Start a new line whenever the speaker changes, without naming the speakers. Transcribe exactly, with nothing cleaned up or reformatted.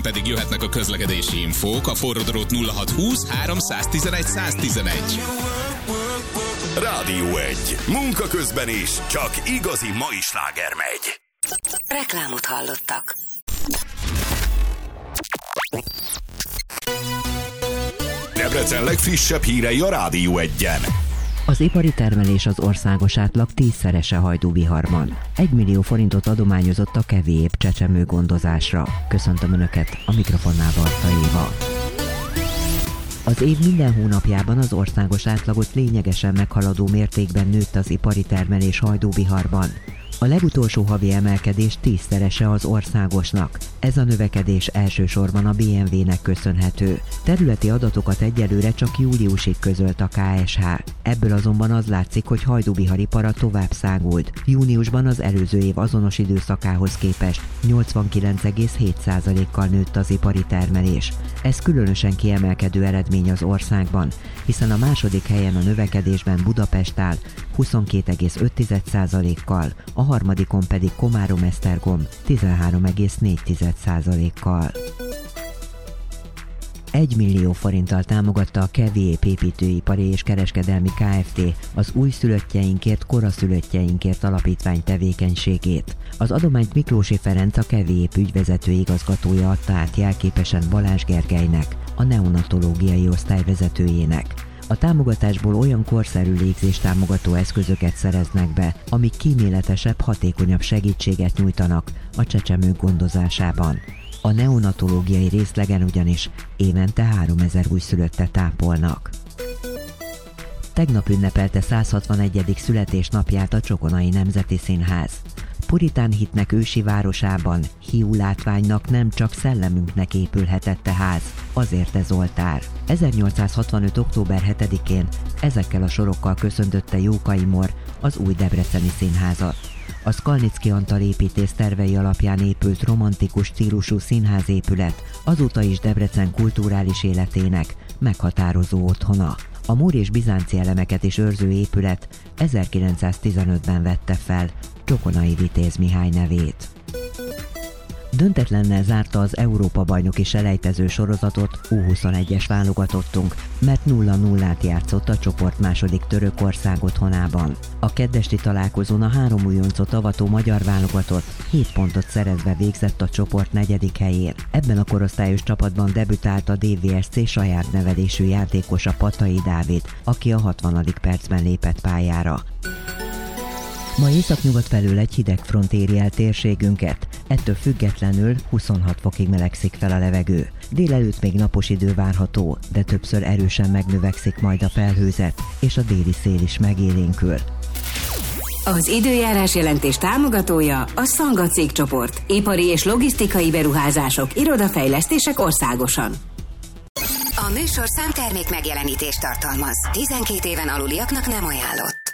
pedig jöhetnek a közlekedési infók a forródrót nulla hat húsz három tizenegy száz tizenegy.
Rádió egy. Munka közben is csak igazi mai sláger megy.
Reklámot hallottak.
Debrecen legfrissebb hírei a Rádió egyen.
Az ipari termelés az országos átlag tízszerese Hajdúbiharban. Egy millió forintot adományozott a kevéép csecsemő gondozásra. Köszöntöm Önöket, a mikrofonnál Barta Éva. Az év minden hónapjában az országos átlagot lényegesen meghaladó mértékben nőtt az ipari termelés Hajdúbiharban. A legutolsó havi emelkedés tízszerese az országosnak. Ez a növekedés elsősorban a bé em vé-nek köszönhető. Területi adatokat egyelőre csak júliusig közölt a ká es há. Ebből azonban az látszik, hogy Hajdúbihar ipara tovább szágult. Júniusban az előző év azonos időszakához képest nyolcvankilenc egész hét százalékkal nőtt az ipari termelés. Ez különösen kiemelkedő eredmény az országban, hiszen a második helyen a növekedésben Budapest áll huszonkét egész öt százalékkal, a harmadikon pedig Komárom-Esztergom tizenhárom egész négy százalékkal. Egy millió forinttal támogatta a kevéép építőipari és kereskedelmi Kft. Az újszülöttjeinkért, koraszülöttjeinkért alapítvány tevékenységét. Az adományt Miklósi Ferenc, a kevéép ügyvezető igazgatója adta át jelképesen Balázs Gergelynek, a neonatológiai osztály vezetőjének. A támogatásból olyan korszerű légzés támogató eszközöket szereznek be, amik kíméletesebb, hatékonyabb segítséget nyújtanak a csecsemők gondozásában. A neonatológiai részlegen ugyanis évente háromezer újszülöttet tápolnak. Tegnap ünnepelte száz hatvanegyedik születésnapját a Csokonai Nemzeti Színház. Puritán hitnek ősi városában, hiú látványnak nem csak szellemünknek épülhetett a ház, azért ez oltár. ezernyolcszázhatvanöt október hetedikén ezekkel a sorokkal köszöntötte Jókai Mór az új debreceni színházat. A Skalnicki Antal építész tervei alapján épült romantikus stílusú színházépület azóta is Debrecen kulturális életének meghatározó otthona. A mór és bizánci elemeket is őrző épület ezerkilencszáztizenötben vette fel Csokonai Vitéz Mihály nevét. Döntetlennel zárta az Európa-bajnoki selejtező sorozatot U huszonegyes válogatottunk, mert nulla nullát játszott a csoport második Törökország otthonában. A keddesti találkozón a három újoncot avató magyar válogatott hét pontot szerezve végzett a csoport negyedik helyén. Ebben a korosztályos csapatban debütált a dé vé es cé saját nevelésű játékosa Patai Dávid, aki a hatvanadik percben lépett pályára. Ma északnyugat felől egy hideg front éri el térségünket, ettől függetlenül huszonhat fokig melegszik fel a levegő. Délelőtt még napos idő várható, de többször erősen megnövekszik majd a felhőzet, és a déli szél is megélénkül.
Az időjárás jelentés támogatója a Szanga cégcsoport, ipari és logisztikai beruházások, irodafejlesztések országosan. A műsorszám termék megjelenítést tartalmaz. tizenkét éven aluliaknak nem ajánlott.